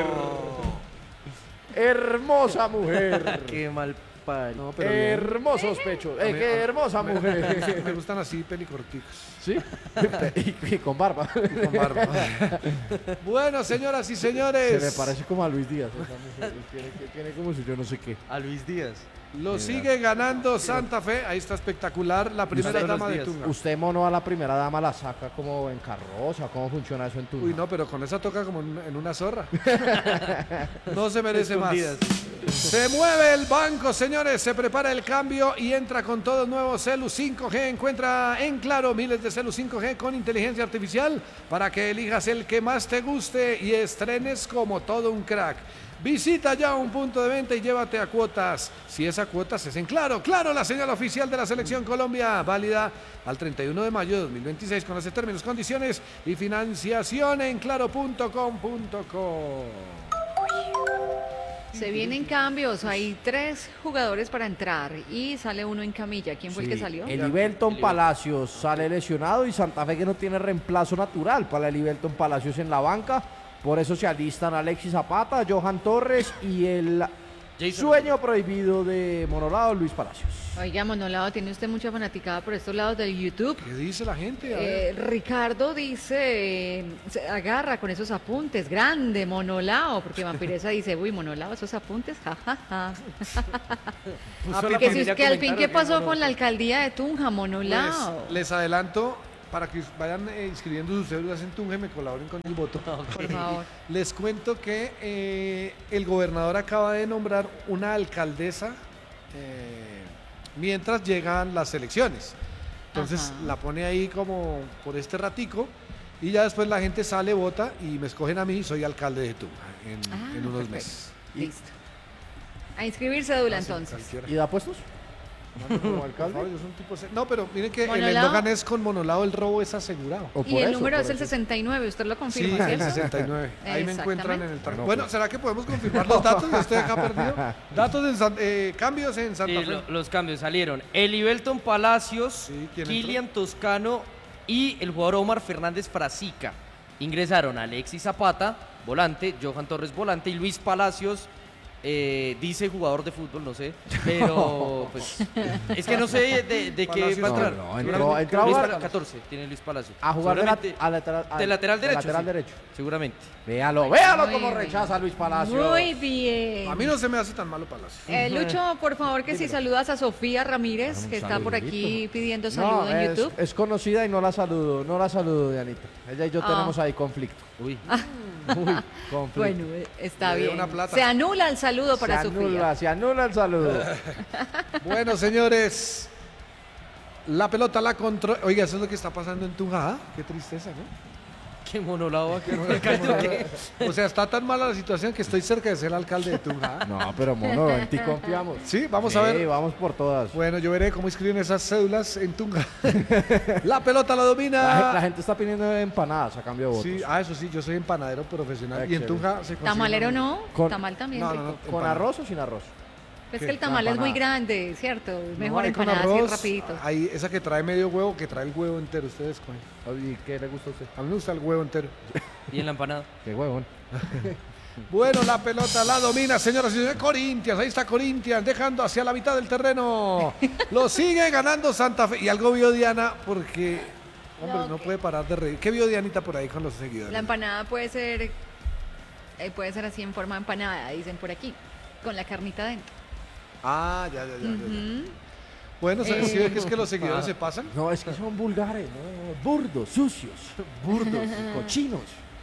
Hermosa mujer. qué mal pari. No, pero bien. Hermosos pechos. Eh, mí- qué a- hermosa me- mujer. Me gustan así, pelicorticos. ¿Sí? y, y con barba. Con barba. Bueno, señoras y Se señores. me parece como a Luis Díaz. Esa mujer. Tiene, tiene como si yo no sé qué. A Luis Díaz. Lo sigue ganando Santa Fe. Ahí está espectacular. La primera Usted, dama los de días. Tunja. ¿Usted, mono, a la primera dama la saca como en carroza? ¿Cómo funciona eso en tu? Uy, no, pero con esa toca como en en una zorra. No se merece más. Escondidas. Se mueve el banco, señores. Se prepara el cambio y entra con todo nuevo Celu cinco G. Encuentra en Claro miles de Celu cinco G con inteligencia artificial para que elijas el que más te guste y estrenes como todo un crack. Visita ya un punto de venta y llévate a cuotas. Si esa cuotas es en Claro. Claro, la señal oficial de la Selección Colombia. Válida al treinta y uno de mayo de dos mil veintiséis. Conoce términos, condiciones y financiación en claro punto com punto co. Se vienen cambios, hay tres jugadores para entrar y sale uno en camilla. ¿Quién fue el que Sí, salió? Elivelton Palacios sale lesionado y Santa Fe que no tiene reemplazo natural para Elivelton Palacios en la banca. Por eso se alistan Alexis Zapata, Johan Torres y el Jason. sueño prohibido de Monolado, Luis Palacios. Oiga, Monolado, tiene usted mucha fanaticada por estos lados del YouTube. ¿Qué dice la gente? A Eh, ver. Ricardo dice, eh, se agarra con esos apuntes, grande, Monolao, porque Vampiresa dice, uy, Monolao, esos apuntes, jajaja. Puso la Que, si, familia que al fin, comentario ¿qué que pasó Monolao. con la alcaldía de Tunja, Pues, Monolao? les adelanto, para que vayan eh, inscribiendo sus cédulas en Tunja y me colaboren con el voto. Por favor. Les cuento que eh, el gobernador acaba de nombrar una alcaldesa eh, mientras llegan las elecciones. Entonces Ajá. la pone ahí como por este ratico y ya después la gente sale, vota y me escogen a mí, soy alcalde de Tunja en, Ah, en unos perfecto. meses. Listo. A inscribir cédula Así, entonces. cualquiera. ¿Y da puestos? Por como favor, alcalde? yo soy un tipo se- No, pero miren que el Monolao. eslogan es con Monolao el robo es asegurado. ¿O Y por el eso, número por es el eso? sesenta y nueve, usted lo Sí, confirma, el ¿cierto? sesenta y nueve. Ahí me encuentran en el tarjeta. Bueno, Bueno, pues. ¿será que podemos confirmar los datos? Yo estoy acá perdido. Datos en San- eh, cambios en Santa Sí, Fe. lo- los cambios salieron. Elivelton Palacios, Sí, ¿quién Kilian Toscano y el jugador Omar Fernández Frasica. Ingresaron Alexis Zapata, volante, Johan Torres, volante, y Luis Palacios, eh, dice jugador de fútbol, no sé, pero pues es que no sé de, de qué Palacios va a no, entrar. no, Seguramente- entró- entró a Luis jugar- Pala- catorce tiene Luis Palacios. A jugar de, la- Seguramente a lateral, a- de lateral de derecho. lateral sí, derecho. Seguramente. Véalo, véalo Muy como bien. rechaza Luis Palacios. Muy bien. A mí no se me hace tan malo Palacio. Eh, Lucho, por favor, que si saludas a Sofía Ramírez, Un que está por saludito. aquí pidiendo No, saludo en es, YouTube. es conocida y no la saludo, no la saludo, Dianita. Ella y yo Ah. tenemos ahí conflicto. Uy. Uy, conflicto. Bueno, eh, está Le dio bien. una plata. Se anula el saludo para se Sofía. anula, se anula el saludo. Bueno, señores. La pelota la controla. Oiga, eso es lo que está pasando en Tunja. ¿Ah? Qué tristeza, ¿no? Qué monolado aquí. ¿Qué? O sea, está tan mala la situación que estoy cerca de ser alcalde de Tunja. ¿ah? No, pero mono, en ti confiamos. Sí, vamos a Sí, ver. vamos por todas. Bueno, yo veré cómo escriben esas cédulas en Tunja. La pelota la La, domina. la gente está pidiendo empanadas a cambio de votos. Sí, ah, eso sí, yo soy empanadero profesional. Y en Excelente. Tunja se consigue Tamalero una- no, Con- tamal también. No, rico. no, no. ¿Con empanada. arroz o sin arroz? Es ¿Qué? que el tamal es muy Empanada. grande, ¿cierto? Es No, mejor hay con empanada así arroz, rapidito. Hay esa que trae medio huevo, que trae el huevo entero. Ustedes cogen. ¿Y qué le gusta a usted? A mí me gusta el huevo entero. Y en la empanada. Qué huevón. Bueno, la pelota la domina, señoras y señores. Corinthians, ahí está Corinthians, dejando hacia la mitad del terreno. Lo sigue ganando Santa Fe. Y algo vio Diana, porque, hombre, no, No, puede parar de reír. ¿Qué vio Dianita por ahí con los seguidores? La empanada puede ser, eh, puede ser así en forma de empanada, dicen por aquí, con la carnita dentro. Ah, ya, ya, ya. ya, ya. Ujú. Bueno, ¿sabes si Eh. ve que es que los seguidores se pasan? No, es que son vulgares, ¿no? Burdos, sucios, burdos, cochinos.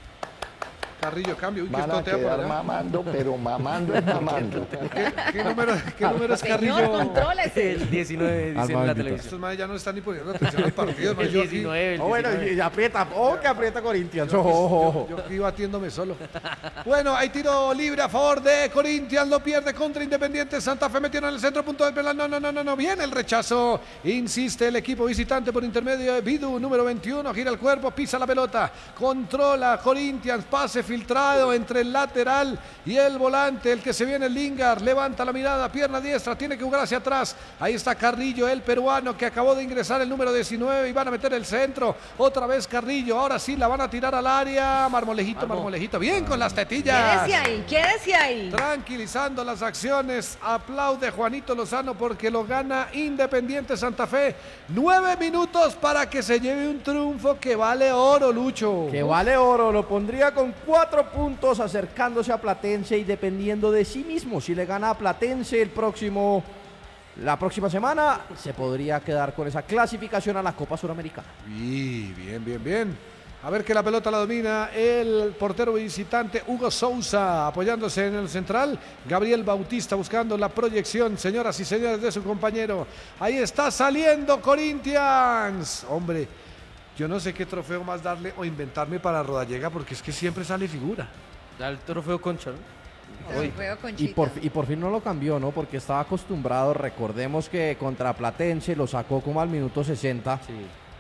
Carrillo, cambio. Uy, que Van esto a te por quedar allá. mamando, pero mamando es mamando. ¿Qué, qué número, qué número es Señor, Carrillo? contrólese. El diecinueve dice en Armandito. la televisión. Estos madres ya no están ni poniendo atención al partido. man. El Yo aquí- diecinueve, el Oh, bueno, diecinueve. y, y aprieta, oh, que aprieta Corinthians. Yo, Ojo, ojo, ojo. yo- yo aquí batiéndome solo. Bueno, hay tiro libre a favor de Corinthians, lo pierde contra Independiente. Santa Fe metieron en el centro, punto del penal. No, no, no, no, no. Viene el rechazo. Insiste el equipo visitante por intermedio de Vidu, número veintiuno. Gira el cuerpo, pisa la pelota. Controla Corinthians. Pase filtrado entre el lateral y el volante. El que se viene, el Lingard. Levanta la mirada, pierna diestra. Tiene que jugar hacia atrás. Ahí está Carrillo, el peruano que acabó de ingresar el número diecinueve. Y van a meter el centro. Otra vez Carrillo. Ahora sí la van a tirar al área. Marmolejito, Marmolejito. Bien con las tetillas. Quédese ahí, quédese ahí. Tranquilizando las acciones, aplaude Juanito Lozano porque lo gana Independiente Santa Fe. Nueve minutos para que se lleve un triunfo que vale oro, Lucho. Que vale oro, lo pondría con cuatro puntos acercándose a Platense y dependiendo de sí mismo. Si le gana a Platense el próximo, la próxima semana, se podría quedar con esa clasificación a la Copa Suramericana. Sí, bien, bien, bien. A ver que la pelota la domina el portero visitante Hugo Sousa, apoyándose en el central. Gabriel Bautista buscando la proyección, señoras y señores, de su compañero. Ahí está saliendo Corinthians. Hombre, yo no sé qué trofeo más darle o inventarme para Rodallega porque es que siempre sale figura. Da el trofeo Concha, ¿no? Trofeo Y Conchita. por, y por fin no lo cambió, ¿no? Porque estaba acostumbrado, recordemos que contra Platense lo sacó como al minuto sesenta. Sí.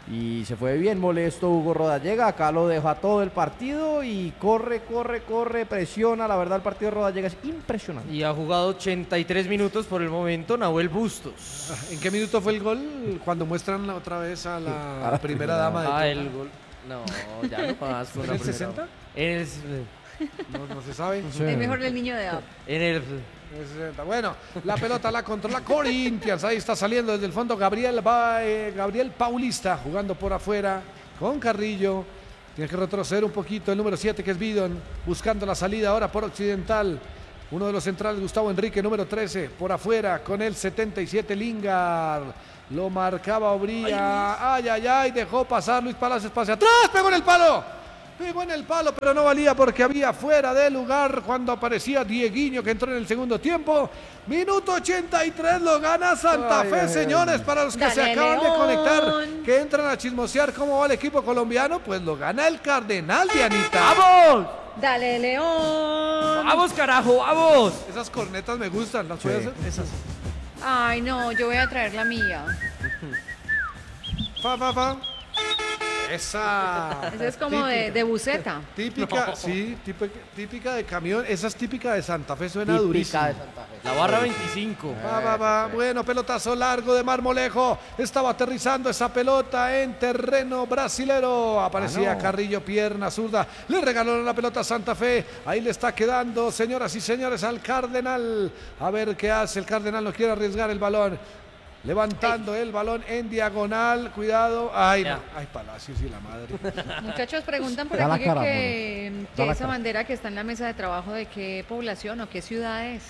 Y se fue bien molesto Hugo Rodallega, acá lo deja todo el partido y corre, corre, corre, presiona, la verdad el partido de Rodallega es impresionante. Y ha jugado ochenta y tres minutos por el momento Nahuel Bustos. ¿En qué minuto fue el gol? Cuando muestran la- otra vez a la, A la primera primera dama de Ah, Tunja. el gol. No, ya no más. ¿Fue en el sesenta? En el, No, no se sabe. Sí. Es mejor el niño de app. en el El sesenta. Bueno, la pelota la controla Corinthians. Ahí está saliendo desde el fondo Gabriel, Ba- eh, Gabriel Paulista jugando por afuera con Carrillo. Tiene que retroceder un poquito el número siete que es Bidon. Buscando la salida ahora por Occidental. Uno de los centrales, Gustavo Enrique, número trece, por afuera con el setenta y siete Lingard. Lo marcaba Obría. Ay, ay, ay, dejó pasar Luis Palacios, pase atrás, pegó en el palo. Pegó en el palo, pero no valía porque había fuera de lugar cuando aparecía Dieguiño, que entró en el segundo tiempo. Minuto ochenta y tres, lo gana Santa Ay, Fe, ay, señores, para los que se Dale, acaban de León. conectar, que entran a chismosear cómo va el equipo colombiano, pues lo gana el Cardenal, Dianita. ¡Vamos! Dale, León. ¡Vamos, carajo! ¡Vamos! Esas cornetas me gustan, las puedes hacer. Esas. Ay, no, yo voy a traer la mía. Pa, pa, pa. Esa. Esa es como de, de buceta. Típica, sí, típica, típica de camión. Esa es típica de Santa Fe, suena Típica durísimo. de Santa Fe. La barra veinticinco. Va, va, va. Bueno, pelotazo largo de Marmolejo. Estaba aterrizando esa pelota en terreno brasilero. Aparecía Ah, no. Carrillo, pierna zurda. Le regalaron la pelota a Santa Fe. Ahí le está quedando, señoras y señores, al Cardenal. A ver qué hace. El Cardenal no quiere arriesgar el balón. Levantando el balón en diagonal. Cuidado. Ay, Ya. no. Ay, Palacios y la madre. Muchachos, preguntan por Da la aquí que, cara, que, mono. que Da la esa cara. bandera que está en la mesa de trabajo, ¿de qué población o qué ciudad es?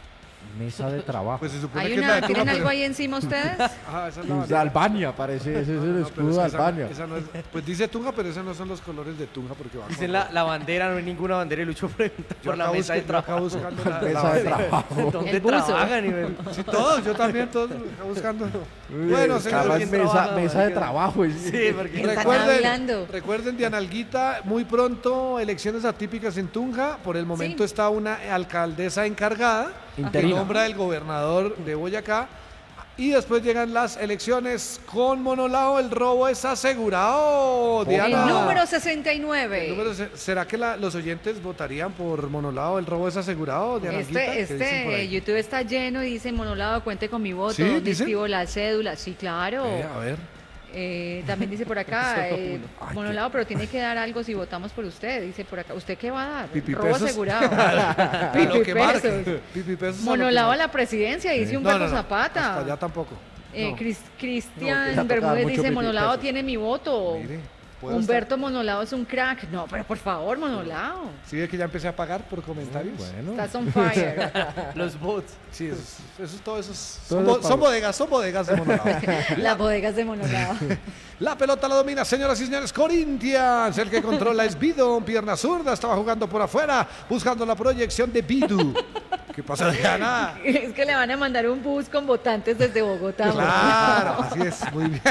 Mesa de trabajo. Pues se supone ¿Hay que es la una, de Tunja, ¿Tienen pero- algo ahí encima ustedes? Ajá, esa es la Es de bandera. Albania parece, ese es el No, pero escudo es de que esa- Albania. esa no es- pues dice Tunja, pero esos no son los colores de Tunja porque va Dicen con- la, la bandera, no hay ninguna bandera y Lucho pregunta Yo por la acá mesa de busco- yo acá trabajo. buscando la, la Mesa de bandera. trabajo. ¿Dónde El buzo. trabajan? Iván? Sí, todos, yo también, todos acá buscando. Muy Bueno, bien, señores, Carlos, ¿quién mesa, trabaja, mesa de marica? trabajo. es- Sí, porque Están recuerden, hablando. recuerden de Analguita, muy pronto elecciones atípicas en Tunja. Por el momento Sí. está una alcaldesa encargada que Interina. nombra el gobernador de Boyacá. Y después llegan las elecciones con Monolao. El robo es asegurado. Diana. El número sesenta y nueve. El número se- ¿Será que la- los oyentes votarían por Monolao? ¿El robo es asegurado? Diana Alguita? Este, ¿Qué dicen por este ahí? YouTube está lleno y dice Monolado, cuente con mi voto, ¿Sí? donde ¿Dicen? escribo la cédula. Sí, claro. Eh, a ver. Eh, también dice por acá, eh, Monolado, pero tiene que dar algo si votamos por usted. Dice por acá, ¿usted qué va a dar? Pipi Robo pesos. asegurado. A lo Pipi que marque. pesos. Pipi pesos a lo que Monolado a marque. la presidencia, dice No, Humberto no, no, Zapata. hasta allá tampoco. Eh, No. Cris- No, que Cristian le ha tocado Bermúdez mucho dice, Pipi Monolado pesos. tiene mi voto. Mire, puedo Humberto Monolado es un crack. No, pero por favor, Monolado. estar- ¿Sí ve que ya empecé a pagar por comentarios? Bueno. Estás on fire. los bots. Sí, eso, es- eso es todo eso. es- Todo son, bo- es pago. son bodegas, son bodegas de Monolao. Las bodegas de Monolado. La pelota la domina, señoras y señores, Corinthians. El que controla es Bidon, pierna zurda, estaba jugando por afuera, buscando la proyección de Bidu. ¿Qué pasa, Diana? Es que le van a mandar un bus con votantes desde Bogotá. Claro, así es, muy bien.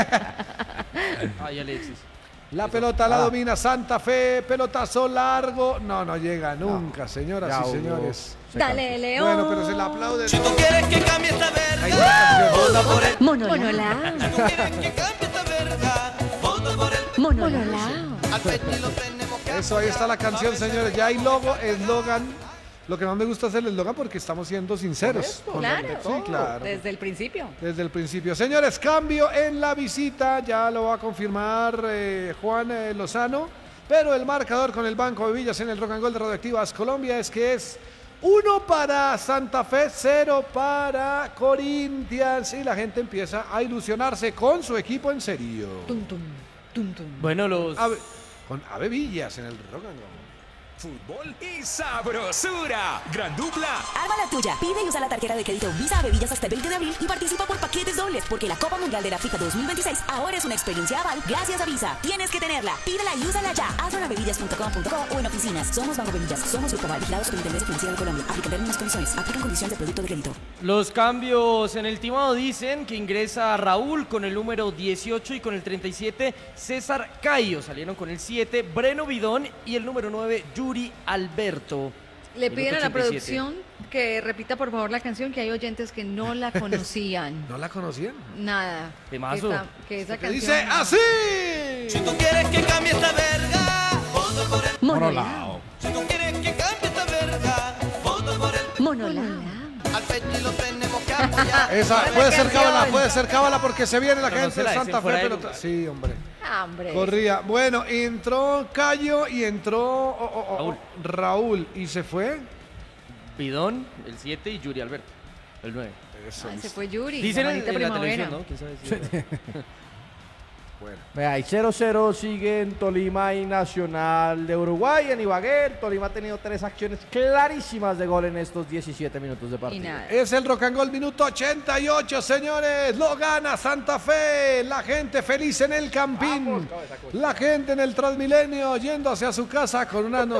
Ay, Alexis. La pelota la domina Santa Fe, pelotazo largo. No, no llega nunca, señoras Ya y hubo. señores. Se Dale, León. Bueno, pero se le aplaude. Si tú todo. quieres que cambie esta Ahí verga, está. vota por él. Monolao. Si tú quieres que cambie esta verga, vota por él. Monolao. Al Petty lo tenemos que Eso, ahí está la canción, señores. Ya hay logo, eslogan. Lo que más me gusta es el eslogan porque estamos siendo sinceros. con Claro. el- Sí, claro. Desde el principio. Desde el principio. Señores, cambio en la visita. Ya lo va a confirmar eh, Juan eh, Lozano. Pero el marcador con el Banco de Villas en el Rock and Roll de Radioactivas Colombia es que es uno para Santa Fe, cero para Corinthians. Y la gente empieza a ilusionarse con su equipo en serio. Tum, tum, tum, tum. Bueno, los... Ave- con Ave Villas en el Rock and Roll. Fútbol y sabrosura. Gran dupla. Arma la tuya. Pide y usa la tarjeta de crédito Visa Bebillas hasta el veinte de abril y participa por paquetes dobles porque la Copa Mundial de la FIFA dos mil veintiséis ahora es una experiencia aval gracias a Visa. Tienes que tenerla. Pídela y úsala ya. Hazlo en bebillas punto com punto co o en oficinas. Somos Banco Bebillas. Somos Grupo Aval, vigilados por Intendencia Financiera de Colombia. Aplican términos y condiciones. Aplican condiciones de producto de crédito. Los cambios en el timado dicen que ingresa Raúl con el número dieciocho y con el treinta y siete César Cayo. Salieron con el siete Breno Bidón y el número nueve Yuri Alberto. Le piden a la ochenta y siete. producción que repita por favor la canción, que hay oyentes que no la conocían. ¿No la conocían? Nada. Temazo. Que, ta- que esa Que canción. dice así. Si tú quieres que cambie esta verga, vota por el. Monolao. Si tú quieres que cambie esta verga, vota por el. Monolao. Al Pechi lo tenemos que apoyar. Esa Buena puede ser canción. cábala, puede ser cábala porque se viene la Pero no gente se de la dicen Santa Fe, fuera de pero lugar. sí, hombre. Ah, hombre. Corría. Bueno, entró Cayo y entró oh, oh, oh, Raúl. Raúl y se fue. Bidón, el siete, y Yuri Alberto, el nueve. Eso. Ay, se fue Yuri. Dicen la en, manita en la primavera. televisión, ¿no? ¿Quién sabe si- Bueno. Vea, y cero cero siguen Tolima y Nacional de Uruguay en Ibagué. El Tolima ha tenido tres acciones clarísimas de gol en estos diecisiete minutos de Y partido. nada. Es el Rock and Roll minuto ochenta y ocho, señores. Lo gana Santa Fe. La gente feliz en el Campín. La gente en el Transmilenio yendo hacia su casa con una noche.